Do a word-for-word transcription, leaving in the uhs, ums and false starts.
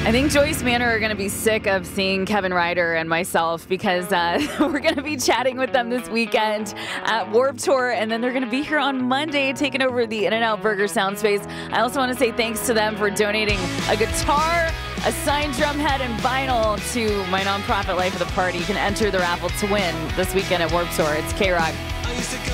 I think Joyce Manor are going to be sick of seeing Kevin Ryder and myself because uh, we're going to be chatting with them this weekend at Warped Tour, and then they're going to be here on Monday taking over the In-N-Out Burger sound space. I also want to say thanks to them for donating a guitar, a signed drum head, and vinyl to my nonprofit Life of the Party. You can enter the raffle to win this weekend at Warped Tour. It's K-Rock.